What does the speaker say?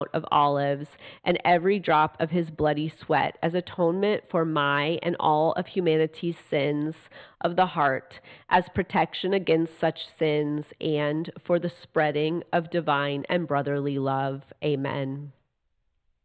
of olives and every drop of his bloody sweat as atonement for my and all of humanity's sins of the heart, as protection against such sins, and for the spreading of divine and brotherly love. Amen.